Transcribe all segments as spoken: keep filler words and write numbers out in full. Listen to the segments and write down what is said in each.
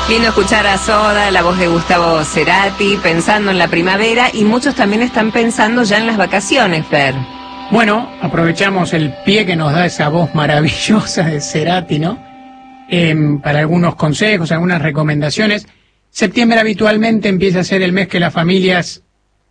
Lindo escuchar a Soda, la voz de Gustavo Cerati, pensando en la primavera, y muchos también están pensando ya en las vacaciones, Fer. Bueno, aprovechamos el pie que nos da esa voz maravillosa de Cerati, ¿no? Eh, para algunos consejos, algunas recomendaciones. Septiembre habitualmente empieza a ser el mes que las familias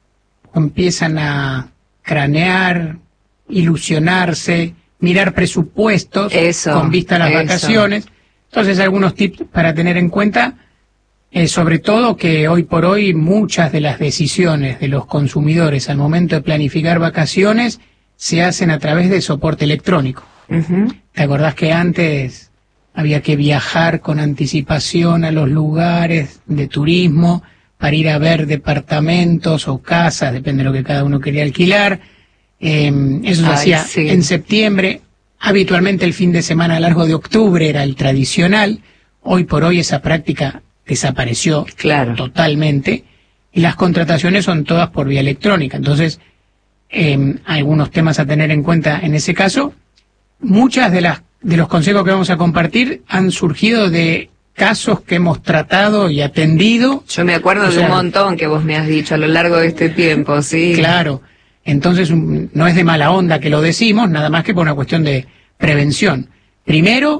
empiezan a cranear, ilusionarse, mirar presupuestos eso, con vista a las eso. vacaciones. Entonces, algunos tips para tener en cuenta, eh, sobre todo que hoy por hoy muchas de las decisiones de los consumidores al momento de planificar vacaciones se hacen a través de soporte electrónico. Uh-huh. ¿Te acordás que antes había que viajar con anticipación a los lugares de turismo para ir a ver departamentos o casas, depende de lo que cada uno quería alquilar? Eh, eso se Ay, hacía sí. en septiembre. Habitualmente el fin de semana largo de octubre era el tradicional. Hoy por hoy esa práctica desapareció Claro. totalmente y las contrataciones son todas por vía electrónica. Entonces, eh, algunos temas a tener en cuenta en ese caso. Muchas de las de los consejos que vamos a compartir han surgido de casos que hemos tratado y atendido. Yo me acuerdo O de sea, un montón que vos me has dicho a lo largo de este tiempo, sí. Claro. Entonces, un- no es de mala onda que lo decimos, nada más que por una cuestión de prevención. Primero,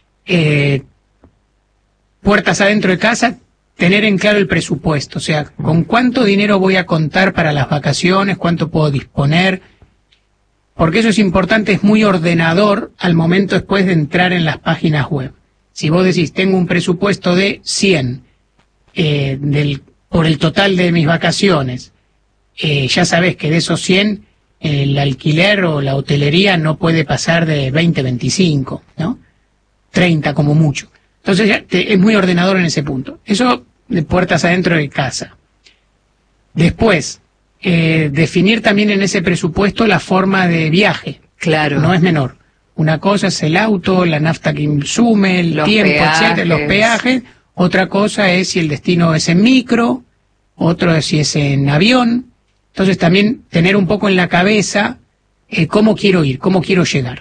eh, puertas adentro de casa, tener en claro el presupuesto, o sea, con cuánto dinero voy a contar para las vacaciones, cuánto puedo disponer, porque eso es importante, es muy ordenador al momento después de entrar en las páginas web. Si vos decís, tengo un presupuesto de cien eh, del, por el total de mis vacaciones, eh, ya sabés que de esos cien, el alquiler o la hotelería no puede pasar de veinte, veinticinco, ¿no? treinta como mucho. Entonces ya te- es muy ordenador en ese punto. Eso de puertas adentro de casa. Después, eh, definir también en ese presupuesto la forma de viaje. Claro. No es menor. Una cosa es el auto, la nafta que insume, el Los tiempo, peajes. etcétera, los peajes. Otra cosa es si el destino es en micro, otro es si es en avión. Entonces también tener un poco en la cabeza eh, cómo quiero ir, cómo quiero llegar.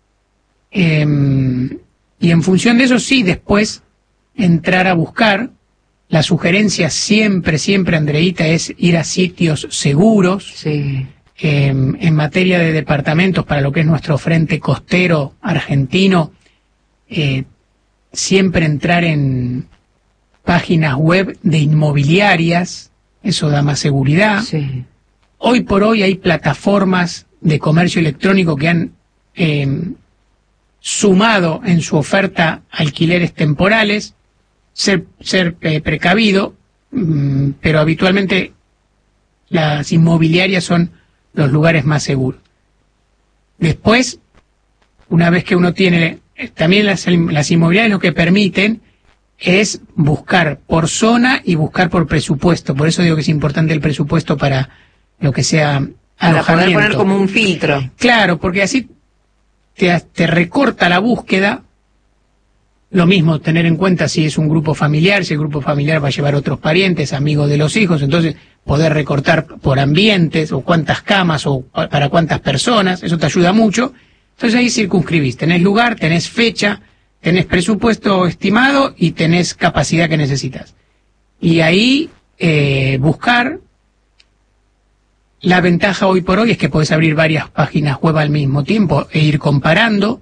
Em, y en función de eso sí, después entrar a buscar. La sugerencia siempre, siempre, Andreita, es ir a sitios seguros. Sí. Eh, en materia de departamentos, para lo que es nuestro frente costero argentino, eh, siempre entrar en páginas web de inmobiliarias, eso da más seguridad. Sí. Hoy por hoy hay plataformas de comercio electrónico que han eh, sumado en su oferta alquileres temporales. Ser, ser eh, precavido, mm, pero habitualmente las inmobiliarias son los lugares más seguros. Después, una vez que uno tiene, eh, también las, las inmobiliarias lo que permiten es buscar por zona y buscar por presupuesto. Por eso digo que es importante el presupuesto para lo que sea Para poder alojamiento. poner como un filtro. Claro, porque así te, te recorta la búsqueda. Lo mismo, tener en cuenta si es un grupo familiar, si el grupo familiar va a llevar otros parientes, amigos de los hijos, entonces poder recortar por ambientes o cuántas camas o pa- para cuántas personas, eso te ayuda mucho. Entonces ahí circunscribís, tenés lugar, tenés fecha, tenés presupuesto estimado y tenés capacidad que necesitas. Y ahí eh, buscar. La ventaja hoy por hoy es que podés abrir varias páginas web al mismo tiempo e ir comparando.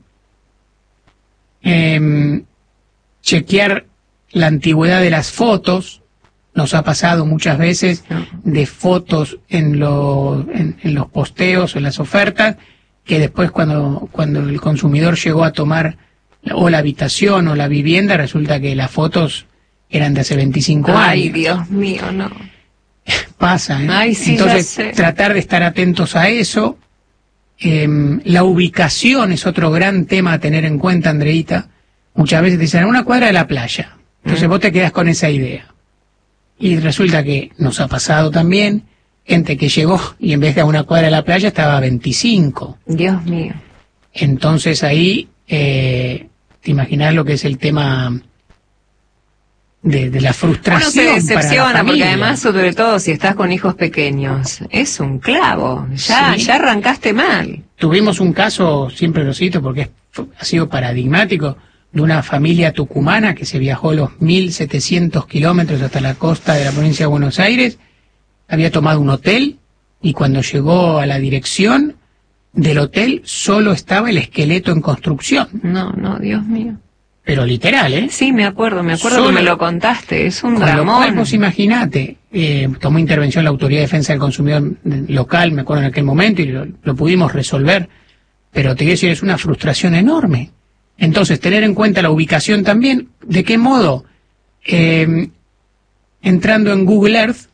Em, chequear la antigüedad de las fotos. Nos ha pasado muchas veces de fotos en, lo, en, en los posteos, en las ofertas, que después cuando, cuando el consumidor llegó a tomar o la habitación o la vivienda, resulta que las fotos eran de hace veinticinco Ay, años. Dios mío, no. Pasa, ¿eh? Ay, sí, Entonces, ya sé. tratar de estar atentos a eso. Eh, la ubicación es otro gran tema a tener en cuenta, Andreita. Muchas veces te dicen, a una cuadra de la playa. Entonces Mm. vos te quedás con esa idea. Y resulta que nos ha pasado también gente que llegó y en vez de a una cuadra de la playa estaba a veinticinco. Dios mío. Entonces ahí, eh, te imaginás lo que es el tema de, de la Uno frustración. se para la decepciona porque familia. además, sobre todo si estás con hijos pequeños, es un clavo. Ya, Sí. ya arrancaste mal. Tuvimos un caso, siempre lo cito porque es- ha sido paradigmático, de una familia tucumana que se viajó los mil setecientos kilómetros hasta la costa de la provincia de Buenos Aires, había tomado un hotel y cuando llegó a la dirección del hotel solo estaba el esqueleto en construcción. No, no, Dios mío. Pero literal, ¿eh? Sí, me acuerdo, me acuerdo Solo, que me lo contaste, es un con lo dramón. cual, vos imaginate, eh, tomó intervención la Autoridad de Defensa del Consumidor local, me acuerdo en aquel momento, y lo, lo pudimos resolver, pero te quiero decir, es una frustración enorme. Entonces, tener en cuenta la ubicación también, ¿de qué modo? Eh, entrando en Google Earth,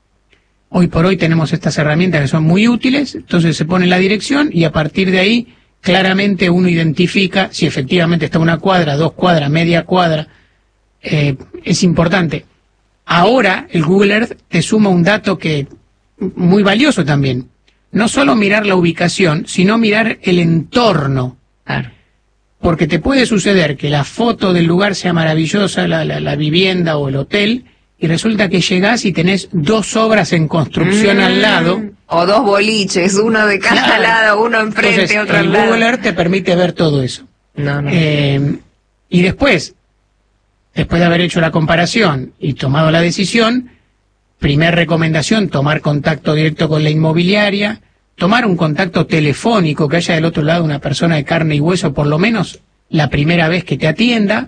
hoy por hoy tenemos estas herramientas que son muy útiles, entonces se pone la dirección y a partir de ahí claramente uno identifica si efectivamente está una cuadra, dos cuadras, media cuadra. Eh, es importante. Ahora el Google Earth te suma un dato que muy valioso también. No solo mirar la ubicación, sino mirar el entorno. Claro. Porque te puede suceder que la foto del lugar sea maravillosa, la, la, la vivienda o el hotel, y resulta que llegás y tenés dos obras en construcción mm, al lado. O dos boliches, uno de cada claro. lado, uno enfrente, Entonces, otro al el lado. Google Earth te permite ver todo eso. No, no. Eh, y después, después de haber hecho la comparación y tomado la decisión, primer recomendación, tomar contacto directo con la inmobiliaria, tomar un contacto telefónico, que haya del otro lado una persona de carne y hueso, por lo menos la primera vez que te atienda.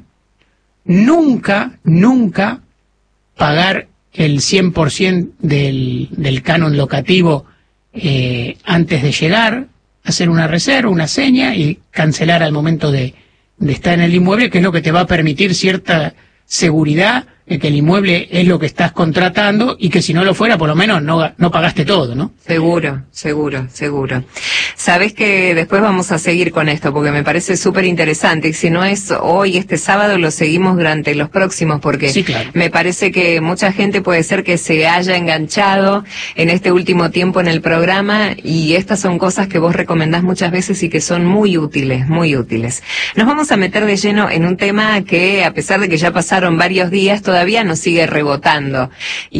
Nunca, nunca pagar el cien por ciento del, del canon locativo eh, antes de llegar, hacer una reserva, una seña y cancelar al momento de, de estar en el inmueble, que es lo que te va a permitir cierta seguridad de que el inmueble es lo que estás contratando y que si no lo fuera, por lo menos no, no pagaste todo, ¿no? Seguro, seguro, seguro. Sabés que después vamos a seguir con esto porque me parece súper interesante y si no es hoy, este sábado, lo seguimos durante los próximos porque sí, claro. Me parece que mucha gente puede ser que se haya enganchado en este último tiempo en el programa y estas son cosas que vos recomendás muchas veces y que son muy útiles, muy útiles. Nos vamos a meter de lleno en un tema que a pesar de que ya pasaron varios días, todavía nos sigue rebotando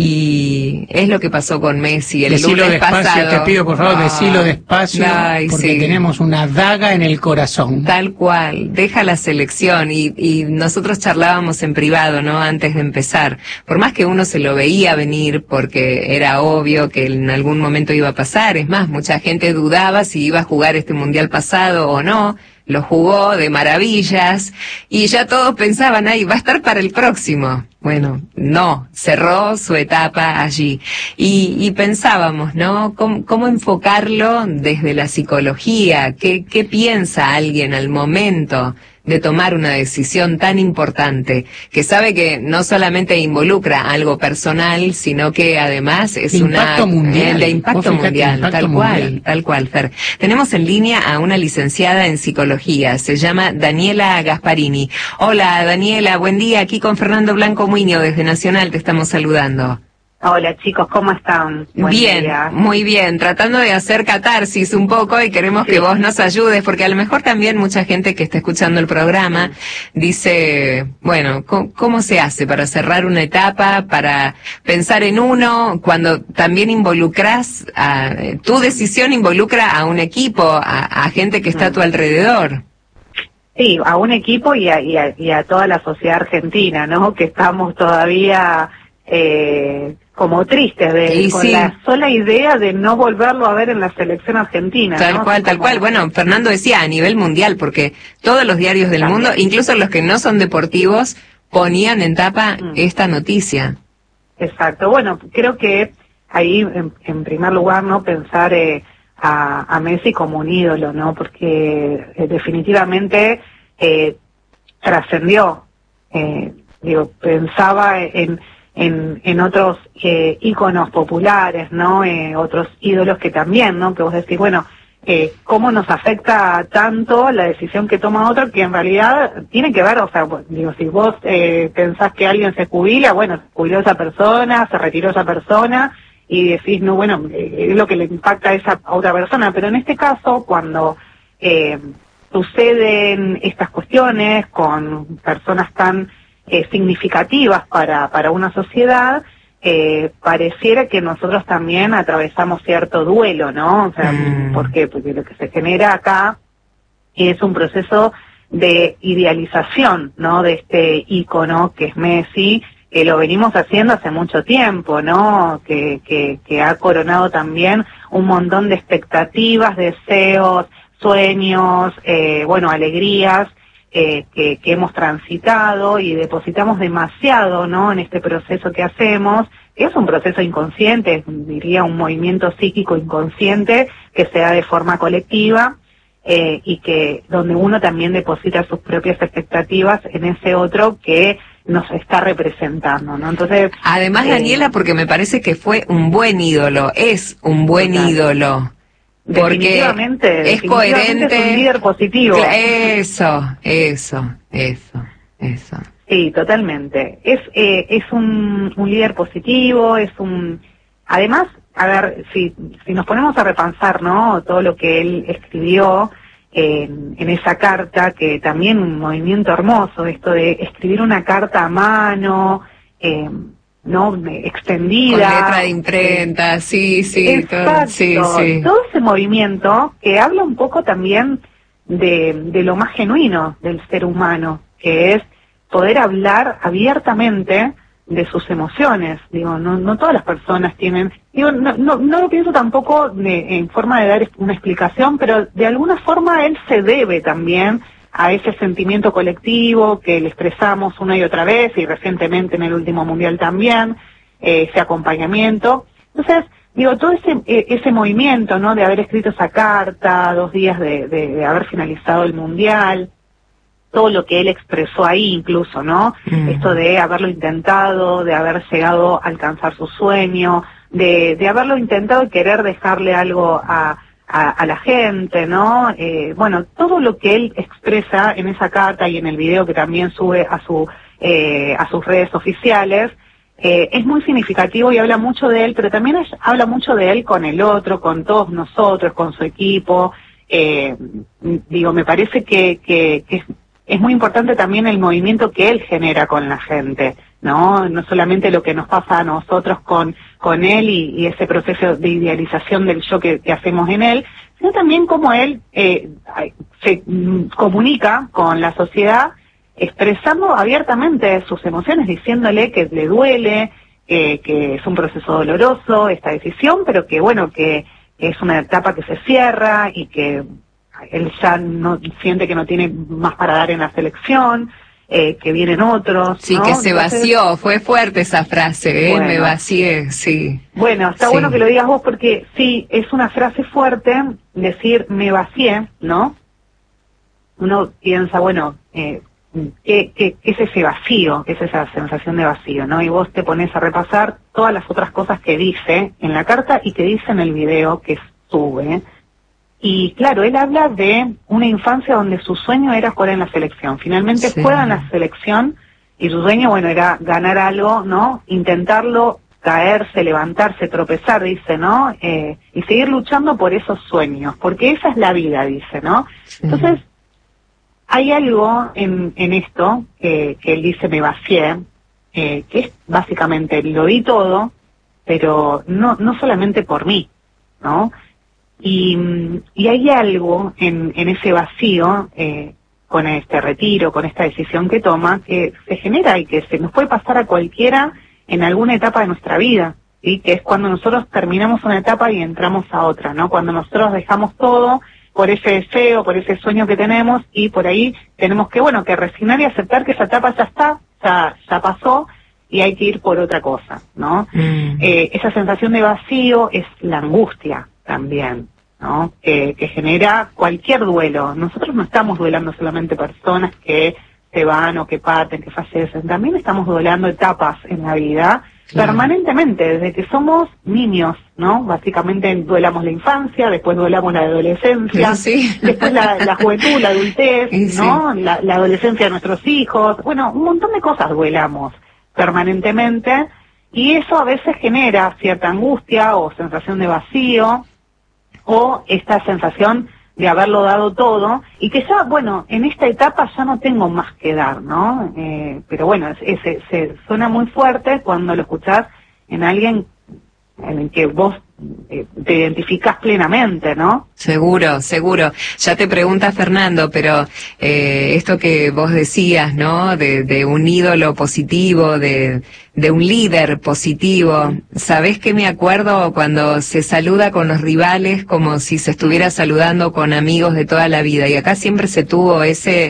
y es lo que pasó con Messi el decilo lunes despacio, pasado. Te pido por favor, ah, decilo despacio, ay, porque sí. tenemos una daga en el corazón. Tal cual, deja la selección y, y nosotros charlábamos en privado, ¿no? Antes de empezar. Por más que uno se lo veía venir porque era obvio que en algún momento iba a pasar, es más, mucha gente dudaba si iba a jugar este mundial pasado o no. Lo jugó de maravillas y ya todos pensaban, ay, va a estar para el próximo. Bueno, no, cerró su etapa allí. Y, y pensábamos, ¿no? ¿Cómo, cómo enfocarlo desde la psicología? ¿Qué, qué piensa alguien al momento de tomar una decisión tan importante, que sabe que no solamente involucra algo personal, sino que además es de una... impacto mundial. De impacto mundial, impacto tal mundial. cual, tal cual, Fer. Tenemos en línea a una licenciada en psicología, se llama Daniela Gasparini. Hola, Daniela, buen día, aquí con Fernando Blanco Muñoz, desde Nacional te estamos saludando. Hola chicos, ¿cómo están? Buen bien, día. Muy bien, tratando de hacer catarsis un poco y queremos sí. que vos nos ayudes, porque a lo mejor también mucha gente que está escuchando el programa sí. dice, bueno, ¿cómo, ¿cómo se hace para cerrar una etapa, para pensar en uno, cuando también involucras, a, tu decisión involucra a un equipo, a, a gente que está mm. a tu alrededor? Sí, a un equipo y a, y a, y a toda la sociedad argentina, ¿no? Que estamos todavía... Eh, como tristes de y con sí. la sola idea de no volverlo a ver en la selección argentina. Tal ¿no? cual, tal como... cual. Bueno, Fernando decía a nivel mundial, porque todos los diarios del También. mundo, incluso los que no son deportivos, ponían en tapa mm. esta noticia. Exacto. Bueno, creo que ahí, en, en primer lugar, no pensar eh, a, a Messi como un ídolo, ¿no? Porque eh, definitivamente eh, trascendió. Eh, digo, pensaba en En, en otros eh, íconos populares, ¿no? Eh, otros ídolos que también, ¿no? Que vos decís, bueno, eh, ¿cómo nos afecta tanto la decisión que toma otro? Que en realidad tiene que ver, o sea, digo, si vos eh, pensás que alguien se jubila, bueno, se jubiló esa persona, se retiró esa persona, y decís, no, bueno, eh, es lo que le impacta a esa a otra persona. Pero en este caso, cuando eh, suceden estas cuestiones con personas tan... Eh, significativas para, para una sociedad, eh, pareciera que nosotros también atravesamos cierto duelo, ¿no? O sea, mm. ¿por qué? Porque lo que se genera acá es un proceso de idealización, ¿no? De este ícono que es Messi, que lo venimos haciendo hace mucho tiempo, ¿no? Que, que, que ha coronado también un montón de expectativas, deseos, sueños, eh, bueno, alegrías eh, que, que hemos transitado y depositamos demasiado, ¿no? En este proceso que hacemos, que es un proceso inconsciente, diría un movimiento psíquico inconsciente que se da de forma colectiva. Eh, y que donde uno también deposita sus propias expectativas en ese otro que nos está representando, ¿no? Entonces, además, eh, Daniela, porque me parece que fue un buen ídolo, es un buen total. ídolo, porque definitivamente, es coherente, es un líder positivo. Eso, eso, eso, eso. Sí, totalmente. Es eh, es un, un líder positivo, es un, además. A ver, si, si nos ponemos a repensar, ¿no? Todo lo que él escribió eh, en esa carta, que también un movimiento hermoso, esto de escribir una carta a mano, eh, ¿no? Extendida. Con letra de imprenta, eh, sí, sí. Exacto, todo, sí, sí. todo ese movimiento que habla un poco también de, de lo más genuino del ser humano, que es poder hablar abiertamente de sus emociones. Digo, no, no todas las personas tienen, digo, no, no, no lo pienso tampoco de, en forma de dar una explicación, pero de alguna forma él se debe también a ese sentimiento colectivo que le expresamos una y otra vez, y recientemente en el último mundial también, eh, ese acompañamiento. Entonces, digo, todo ese eh, ese movimiento, ¿no? De haber escrito esa carta, dos días de, de, de haber finalizado el mundial, todo lo que él expresó ahí incluso, ¿no? Mm. Esto de haberlo intentado, de haber llegado a alcanzar su sueño, de, de haberlo intentado y querer dejarle algo a, a, a la gente, ¿no? Eh, bueno, todo lo que él expresa en esa carta y en el video que también sube a su eh, a sus redes oficiales, eh, es muy significativo y habla mucho de él, pero también es, habla mucho de él con el otro, con todos nosotros, con su equipo. Eh, digo, me parece que, que, que es Es muy importante también el movimiento que él genera con la gente, ¿no? No solamente lo que nos pasa a nosotros con, con él y, y ese proceso de idealización del yo que, que hacemos en él, sino también cómo él eh, se mm, comunica con la sociedad, expresando abiertamente sus emociones, diciéndole que le duele, eh, que es un proceso doloroso esta decisión, pero que bueno, que, que es una etapa que se cierra y que él ya no siente que no tiene más para dar en la selección, eh, que vienen otros. Sí, ¿no? que se Entonces, vació, fue fuerte esa frase, ¿eh? Bueno, me vacié, sí. Bueno, está sí. bueno que lo digas vos porque sí, es una frase fuerte decir me vacié, ¿no? Uno piensa, bueno, eh, ¿qué, qué, ¿qué es ese vacío? ¿Qué es esa sensación de vacío, no? Y vos te pones a repasar todas las otras cosas que dice en la carta y que dice en el video que sube. Y claro, él habla de una infancia donde su sueño era jugar en la selección. Finalmente sí. juega en la selección y su sueño, bueno, era ganar algo, ¿no? Intentarlo, caerse, levantarse, tropezar, dice, ¿no? Eh, y seguir luchando por esos sueños, porque esa es la vida, dice, ¿no? Sí. Entonces, hay algo en, en esto que, que él dice, me vacié, eh, que es básicamente, lo di todo, pero no, no solamente por mí, ¿no? Y, y hay algo en, en ese vacío, eh, con este retiro, con esta decisión que toma, que se genera y que se nos puede pasar a cualquiera en alguna etapa de nuestra vida, ¿sí? Que es cuando nosotros terminamos una etapa y entramos a otra, ¿no? Cuando nosotros dejamos todo por ese deseo, por ese sueño que tenemos y por ahí tenemos que, bueno, que resignar y aceptar que esa etapa ya está, ya, ya pasó y hay que ir por otra cosa, ¿no? Mm. Eh, esa sensación de vacío es la angustia también, ¿no? Que, que genera cualquier duelo. Nosotros no estamos duelando solamente personas que se van o que parten, que fallecen, también estamos duelando etapas en la vida, sí. permanentemente, desde que somos niños, ¿no? Básicamente duelamos la infancia, después duelamos la adolescencia, sí. después la, la juventud, la adultez, sí, ¿no? Sí. La, la adolescencia de nuestros hijos, bueno, un montón de cosas duelamos permanentemente y eso a veces genera cierta angustia o sensación de vacío, o esta sensación de haberlo dado todo, y que ya, bueno, en esta etapa ya no tengo más que dar, ¿no? Eh, pero bueno, es, es, se suena muy fuerte cuando lo escuchás en alguien en el que vos eh, te identificás plenamente, ¿no? Seguro, seguro. Ya te pregunta Fernando, pero eh, esto que vos decías, ¿no? De, de un ídolo positivo, de, de un líder positivo. ¿Sabés qué me acuerdo cuando se saluda con los rivales como si se estuviera saludando con amigos de toda la vida? Y acá siempre se tuvo ese...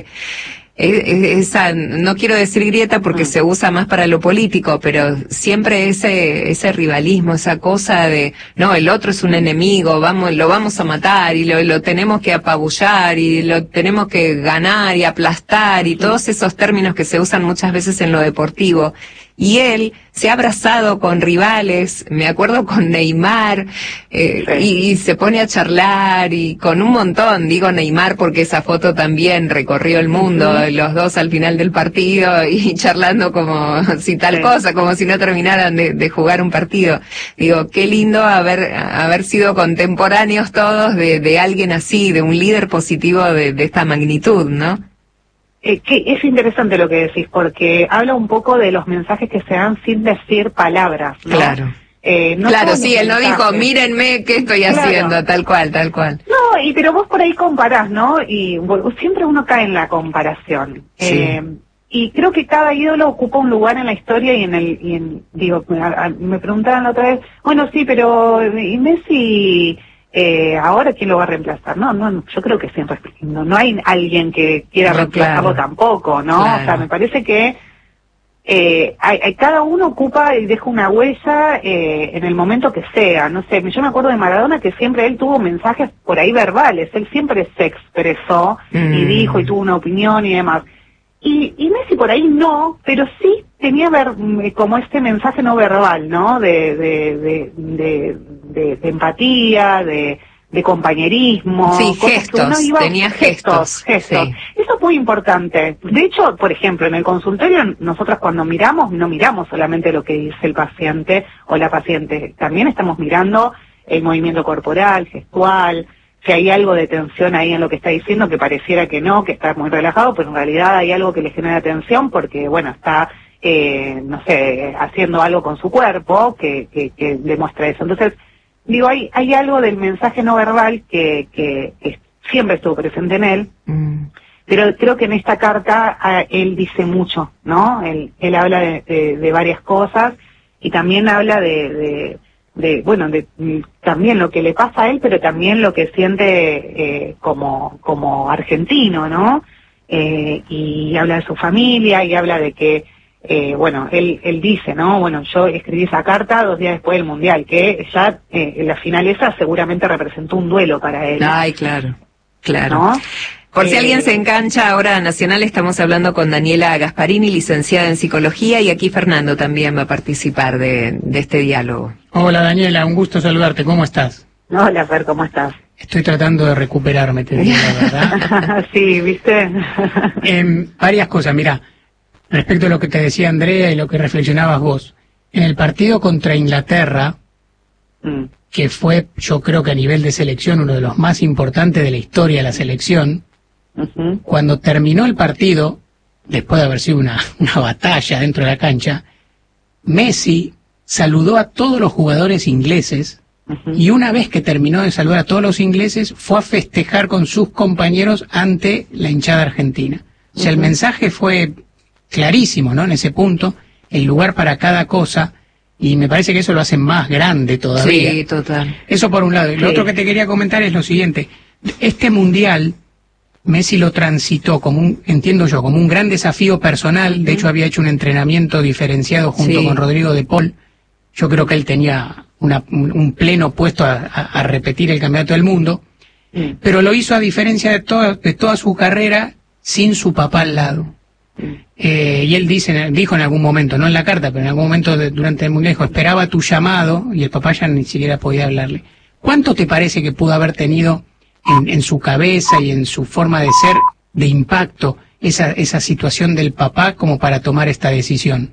esa, no quiero decir grieta porque se usa más para lo político, pero siempre ese ese rivalismo, esa cosa de, no, el otro es un enemigo, vamos, lo vamos a matar y lo, lo tenemos que apabullar y lo tenemos que ganar y aplastar y todos esos términos que se usan muchas veces en lo deportivo. Y él se ha abrazado con rivales, me acuerdo con Neymar, eh, sí. y, y se pone a charlar y con un montón, digo Neymar porque esa foto también recorrió el mundo, uh-huh. los dos al final del partido y charlando como si tal sí. cosa, como si no terminaran de, de jugar un partido. Digo, qué lindo haber haber sido contemporáneos todos de, de alguien así, de un líder positivo de, de esta magnitud, ¿no? Eh, que es interesante lo que decís, porque habla un poco de los mensajes que se dan sin decir palabras, ¿no? Claro. Eh, no claro, sí, él no dijo, mírenme qué estoy claro. haciendo, tal cual, tal cual. No, y pero vos por ahí comparás, ¿no? Y bueno, siempre uno cae en la comparación. Sí. Eh, y creo que cada ídolo ocupa un lugar en la historia y en el, y en, digo, me, a, me preguntaban la otra vez, bueno, sí, pero ¿y Messi... Eh, ahora quién lo va a reemplazar? No, no, yo creo que siempre no, no hay alguien que quiera no, reemplazarlo claro. tampoco, ¿no? Claro. O sea, me parece que eh, hay, hay, cada uno ocupa y deja una huella eh, en el momento que sea. No sé, yo me acuerdo de Maradona que siempre él tuvo mensajes por ahí verbales, él siempre se expresó mm. y dijo y tuvo una opinión y demás. Y, y Messi por ahí no, pero sí tenía ver, como este mensaje no verbal, ¿no? De, de, de, de, de, de empatía, de, de compañerismo. Sí, gestos, iba, tenía gestos. Gestos, gestos. Sí. Eso es muy importante. De hecho, por ejemplo, en el consultorio nosotros cuando miramos, no miramos solamente lo que dice el paciente o la paciente, también estamos mirando el movimiento corporal, gestual, si hay algo de tensión ahí en lo que está diciendo, que pareciera que no, que está muy relajado, pero en realidad hay algo que le genera tensión porque, bueno, está, eh, no sé, haciendo algo con su cuerpo que, que, que demuestra eso. Entonces, digo, hay, hay algo del mensaje no verbal que, que, que siempre estuvo presente en él, mm. pero creo que en esta carta a, él dice mucho, ¿no? Él, él habla de, de, de varias cosas y también habla de... de de bueno de también lo que le pasa a él, pero también lo que siente eh, como como argentino, ¿no? Eh, y habla de su familia y habla de que eh, bueno él él dice, ¿no? Bueno, yo escribí esa carta dos días después del mundial, que ya eh, la final esa seguramente representó un duelo para él. Ay, claro, claro. ¿No? Por si eh, alguien se engancha ahora a Nacional, estamos hablando con Daniela Gasparini, licenciada en Psicología, y aquí Fernando también va a participar de, de este diálogo. Hola Daniela, un gusto saludarte, ¿cómo estás? Hola Fer, ¿cómo estás? Estoy tratando de recuperarme, te digo la verdad. Sí, ¿viste? eh, varias cosas, mira, respecto a lo que te decía Andrea y lo que reflexionabas vos. En el partido contra Inglaterra, mm. que fue, yo creo que a nivel de selección, uno de los más importantes de la historia de la selección, uh-huh. cuando terminó el partido, después de haber sido una, una batalla dentro de la cancha, Messi saludó a todos los jugadores ingleses, uh-huh. y una vez que terminó de saludar a todos los ingleses, fue a festejar con sus compañeros ante la hinchada argentina. O sea, uh-huh. el mensaje fue clarísimo, ¿no? En ese punto, el lugar para cada cosa, y me parece que eso lo hace más grande todavía. Sí, total. Eso por un lado. Y sí. Lo otro que te quería comentar es lo siguiente. Este mundial, Messi lo transitó como un, entiendo yo, como un gran desafío personal. De hecho, había hecho un entrenamiento diferenciado junto sí. con Rodrigo de Paul. Yo creo que él tenía una, un pleno puesto a, a, a repetir el campeonato del mundo. Mm. Pero lo hizo a diferencia de, to de toda su carrera sin su papá al lado. Eh, y él dice, dijo en algún momento, no en la carta, pero en algún momento de, durante el mundial, dijo, esperaba tu llamado, y el papá ya ni siquiera podía hablarle. ¿Cuánto te parece que pudo haber tenido en, en su cabeza y en su forma de ser de impacto esa, esa situación del papá como para tomar esta decisión?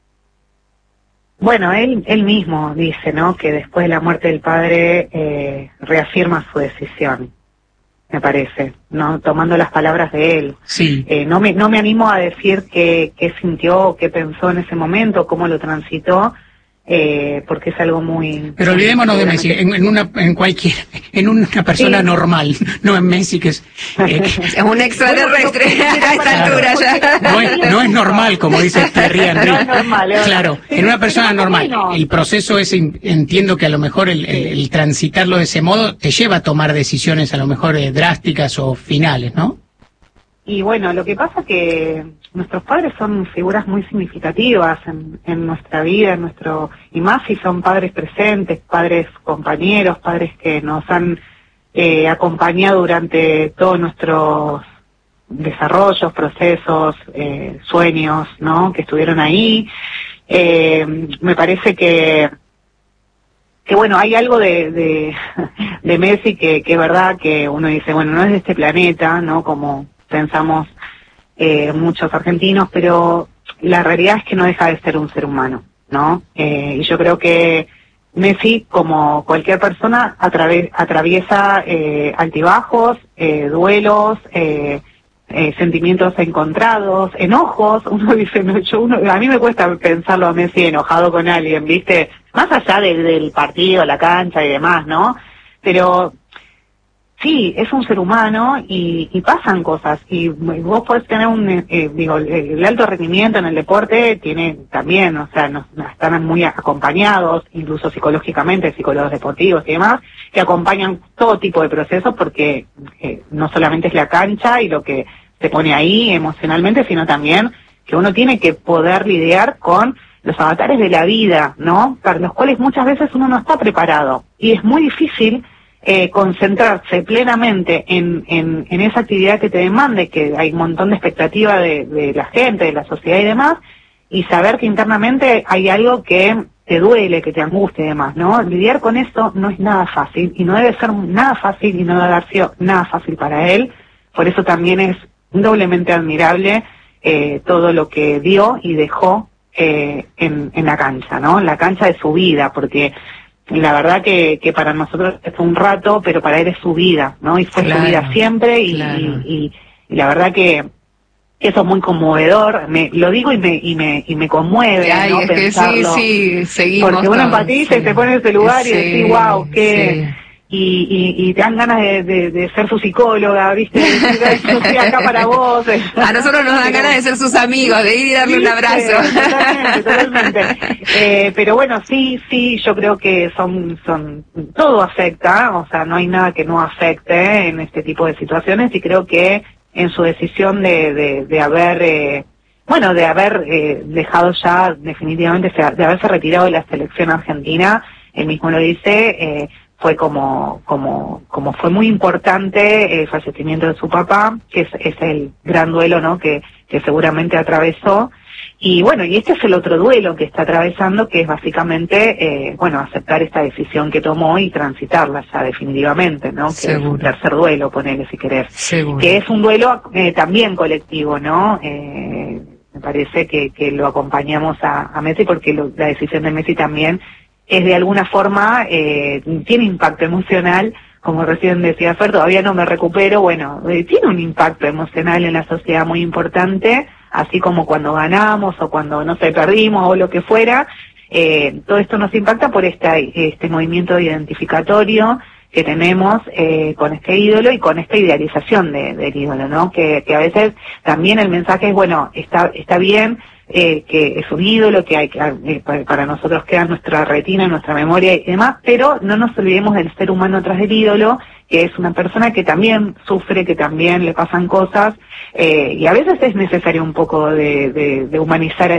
Bueno, él, él mismo dice, ¿no?, que después de la muerte del padre eh, reafirma su decisión. Me parece, no tomando las palabras de él. Sí. Eh, no me no me animo a decir qué, qué sintió, qué pensó en ese momento, cómo lo transitó, eh, porque es algo muy... Pero olvidémonos de Messi, en, en una en cualquier, en una persona sí. normal, no en Messi, que es... Eh, es un extraterrestre a esta altura ya. No es, no es normal, como dice Thierry Henry. No es normal, ¿eh? Claro, en una persona normal, el proceso es, entiendo que a lo mejor el, el, el transitarlo de ese modo te lleva a tomar decisiones a lo mejor eh, drásticas o finales, ¿no? Y bueno, lo que pasa que nuestros padres son figuras muy significativas en, en nuestra vida, en nuestro y más si son padres presentes, padres compañeros, padres que nos han eh, acompañado durante todos nuestros desarrollos, procesos, eh, sueños, ¿no? Que estuvieron ahí. Eh, me parece que que bueno, hay algo de, de, de Messi que, que es verdad que uno dice, bueno, no es de este planeta, ¿no? Como pensamos eh, muchos argentinos, pero la realidad es que no deja de ser un ser humano, ¿no? Eh, y yo creo que Messi, como cualquier persona, atraves, atraviesa eh, altibajos, eh, duelos, eh, eh, sentimientos encontrados, enojos. Uno dice, no, yo uno, a mí me cuesta pensarlo a Messi enojado con alguien, ¿viste? Más allá de, del partido, la cancha y demás, ¿no? Pero sí, es un ser humano y, y pasan cosas. Y vos podés tener un, eh, digo, el alto rendimiento en el deporte tiene también, o sea, nos, nos están muy acompañados, incluso psicológicamente, psicólogos deportivos y demás, que acompañan todo tipo de procesos porque eh, no solamente es la cancha y lo que se pone ahí emocionalmente, sino también que uno tiene que poder lidiar con los avatares de la vida, ¿no? Para los cuales muchas veces uno no está preparado. Y es muy difícil Eh, concentrarse plenamente en, en, en esa actividad que te demande, que hay un montón de expectativa de, de la gente, de la sociedad y demás, y saber que internamente hay algo que te duele, que te angustia y demás, ¿no? Lidiar con eso no es nada fácil, y no debe ser nada fácil, y no debe haber sido nada fácil para él. Por eso también es doblemente admirable eh, todo lo que dio y dejó eh, en, en la cancha, ¿no? En la cancha de su vida, porque la verdad que, que para nosotros fue un rato, pero para él es su vida, ¿no? Y fue claro, su vida siempre, y, claro. y, y, y la verdad que eso es muy conmovedor. Me, lo digo y me y me y me conmueve, Ay, ¿no? Es Pensarlo, que sí, sí, seguimos porque uno empatiza sí, y se pone en ese lugar sí, y decís, wow, qué... Sí. Y, y, y te dan ganas de, de, de ser su psicóloga, ¿viste? Yo estoy acá para vos. A nosotros nos dan ganas de ser sus amigos, de ir y darle un abrazo. Totalmente, totalmente. Eh, pero bueno, sí, sí, yo creo que son, son, todo afecta, o sea, no hay nada que no afecte en este tipo de situaciones, y creo que en su decisión de, de, de haber, eh, bueno, de haber eh, dejado ya definitivamente, de haberse retirado de la selección argentina, él mismo lo dice, eh, fue como, como, como fue muy importante el fallecimiento de su papá, que es, es el gran duelo, ¿no? Que, que seguramente atravesó. Y bueno, y este es el otro duelo que está atravesando, que es básicamente, eh, bueno, aceptar esta decisión que tomó y transitarla ya definitivamente, ¿no? Que Seguro. Es un tercer duelo, ponele si querés. Seguro. Que es un duelo eh, también colectivo, ¿no? Eh, me parece que, que lo acompañamos a, a Messi, porque lo, la decisión de Messi también es de alguna forma, eh, tiene impacto emocional, como recién decía Fer, todavía no me recupero, bueno, eh, tiene un impacto emocional en la sociedad muy importante, así como cuando ganamos o cuando, no sé, perdimos o lo que fuera, eh, todo esto nos impacta por esta, este movimiento identificatorio que tenemos eh, con este ídolo y con esta idealización de, del ídolo, ¿no? Que, que a veces también el mensaje es, bueno, está, está bien, Eh, que es un ídolo, que hay que eh, para nosotros queda en nuestra retina, en nuestra memoria y demás, pero no nos olvidemos del ser humano atrás del ídolo, que es una persona que también sufre, que también le pasan cosas, eh, y a veces es necesario un poco de, de, de humanizar,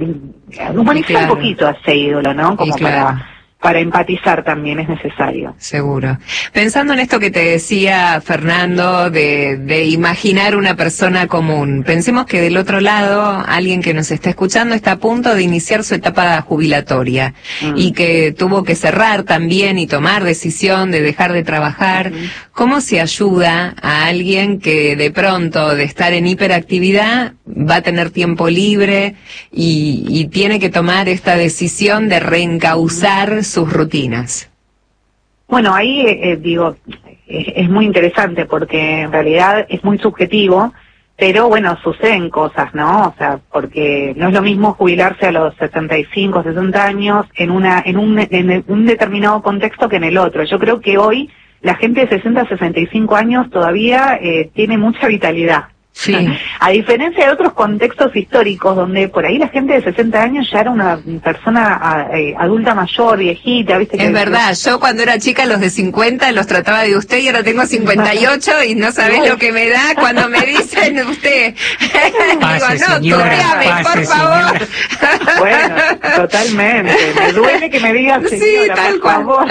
de humanizar claro. un poquito a ese ídolo, ¿no? Como claro. para... para empatizar también es necesario. Seguro. Pensando en esto que te decía Fernando, de, de imaginar una persona común, pensemos que del otro lado, alguien que nos está escuchando está a punto de iniciar su etapa jubilatoria mm. y que tuvo que cerrar también y tomar decisión de dejar de trabajar. Mm. ¿Cómo se ayuda a alguien que de pronto, de estar en hiperactividad, va a tener tiempo libre y, y tiene que tomar esta decisión de reencauzar mm. sus rutinas? Bueno, ahí eh, digo, es, es muy interesante porque en realidad es muy subjetivo, pero bueno, suceden cosas, ¿no? O sea, porque no es lo mismo jubilarse a los sesenta y cinco, sesenta años en una en un, en un determinado contexto que en el otro. Yo creo que hoy la gente de sesenta a sesenta y cinco años todavía eh, tiene mucha vitalidad. Sí. A diferencia de otros contextos históricos donde por ahí la gente de sesenta años ya era una persona eh, adulta mayor, viejita, ¿viste? Es que, verdad, yo cuando era chica los de cincuenta los trataba de usted y ahora tengo cincuenta y ocho y no sabés lo que me da cuando me dicen usted. Pase, Digo, no, señora, tuteame, pase, por favor. Bueno, totalmente. Me duele que me digas, señora, Sí, tal por cual. favor.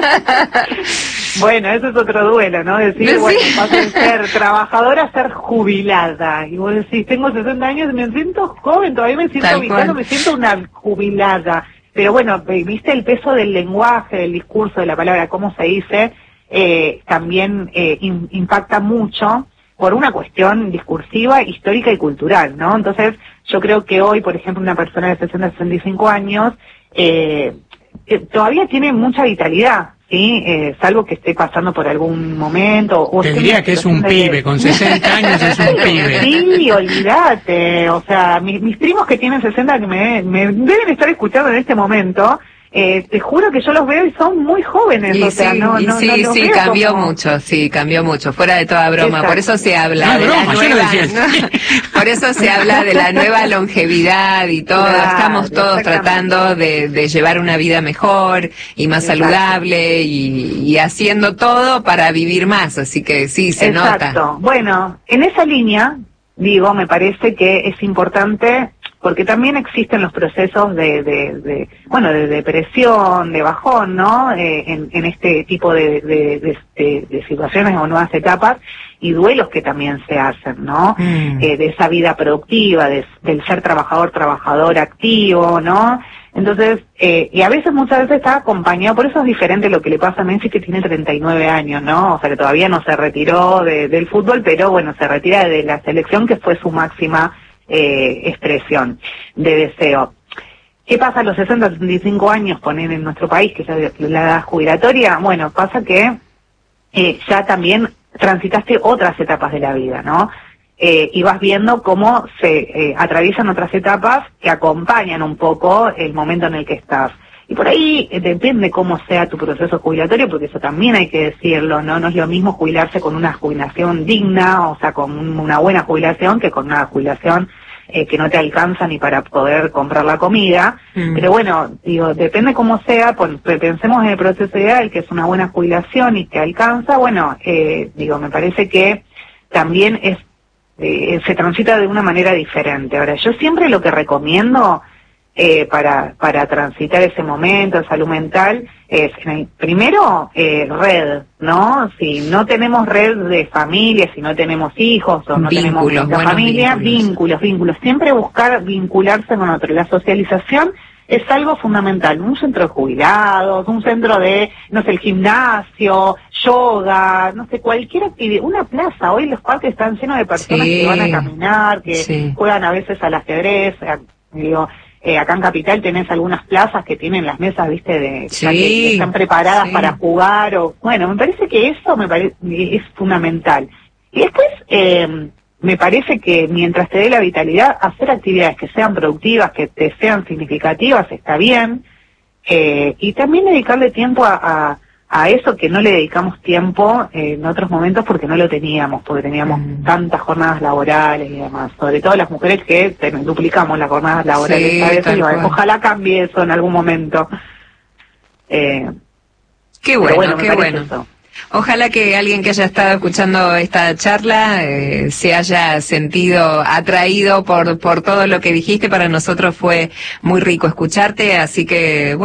Bueno, eso es otro duelo, ¿no? Decir, Sí. bueno, paso de ser trabajadora a ser jubilada. Y vos decís, tengo sesenta años y me siento joven, todavía me siento Tal vital, cual. me siento una jubilada. Pero bueno, viste el peso del lenguaje, del discurso, de la palabra, cómo se dice, eh, también eh, in, impacta mucho por una cuestión discursiva, histórica y cultural, ¿no? Entonces, yo creo que hoy, por ejemplo, una persona de sesenta, sesenta y cinco años eh, eh, todavía tiene mucha vitalidad, ¿sí? Eh, salvo que esté pasando por algún momento. O Te esté diría en que es un situación de- pibe, con sesenta años es un pibe. Sí, olvídate. O sea, mis, mis primos que tienen sesenta, que me, me deben estar escuchando en este momento, eh, te juro que yo los veo y son muy jóvenes. Y o sea, sí, no, y no, sí, no los sí, veo cambió como- mucho, sí, cambió mucho, fuera de toda broma, Exacto. por eso se habla No, de broma, la yo lo nueva, decía. ¿no? Por eso se habla de la nueva longevidad y todo, Claro, estamos todos exactamente. tratando de, de llevar una vida mejor y más Exacto. saludable y, y haciendo todo para vivir más, así que sí, se Exacto. nota. Bueno, en esa línea, digo, me parece que es importante, porque también existen los procesos de, de, de bueno, de depresión, de bajón, ¿no? Eh, en, en este tipo de, de, de, de, de situaciones o nuevas etapas, y duelos que también se hacen, ¿no? Mm. Eh, de esa vida productiva, de, del ser trabajador, trabajador activo, ¿no? Entonces, eh, y a veces, muchas veces está acompañado, por eso es diferente lo que le pasa a Messi, que tiene treinta y nueve años, ¿no? O sea, que todavía no se retiró de, del fútbol, pero bueno, se retira de la selección, que fue su máxima eh, expresión de deseo. ¿Qué pasa a los sesenta, sesenta y cinco años, poner en nuestro país, que es la edad jubilatoria? Bueno, pasa que eh, ya también transitaste otras etapas de la vida, ¿no? Eh, y vas viendo cómo se eh, atraviesan otras etapas que acompañan un poco el momento en el que estás. Y por ahí eh, depende cómo sea tu proceso jubilatorio, porque eso también hay que decirlo, ¿no? No es lo mismo jubilarse con una jubilación digna, o sea, con un, una buena jubilación, que con una jubilación eh, que no te alcanza ni para poder comprar la comida. Mm. Pero bueno, digo, depende cómo sea, pues, pensemos en el proceso ideal, que es una buena jubilación y te alcanza. Bueno, eh, digo, me parece que también es eh, se transita de una manera diferente. Ahora, yo siempre lo que recomiendo eh, para para transitar ese momento de salud mental es, eh, primero, eh, red, ¿no? Si no tenemos red de familia, si no tenemos hijos o no tenemos Vínculos, mucha buenos familia, vínculos. vínculos, vínculos. Siempre buscar vincularse con otro. La socialización es algo fundamental. Un centro de jubilados, un centro de, no sé, el gimnasio, yoga, no sé, cualquier actividad, una plaza. Hoy los parques están llenos de personas Sí, que van a caminar, que sí. juegan a veces al ajedrez. eh, digo, eh, acá en Capital tenés algunas plazas que tienen las mesas, viste, de Sí, ya que, que están preparadas sí. para jugar. O bueno, me parece que eso me parece es fundamental. Y después, eh, me parece que mientras te dé la vitalidad, hacer actividades que sean productivas, que te sean significativas, está bien. Eh, y también dedicarle tiempo a, a, a eso que no le dedicamos tiempo eh, en otros momentos porque no lo teníamos, porque teníamos Mm. tantas jornadas laborales y demás. Sobre todo las mujeres que te- duplicamos las jornadas laborales Sí, a veces, tal y bueno, cual. ojalá cambie eso en algún momento. Eh, Qué pero bueno, bueno, me qué parece bueno. eso. Ojalá que alguien que haya estado escuchando esta charla eh, se haya sentido atraído por, por todo lo que dijiste. Para nosotros fue muy rico escucharte, así que bueno.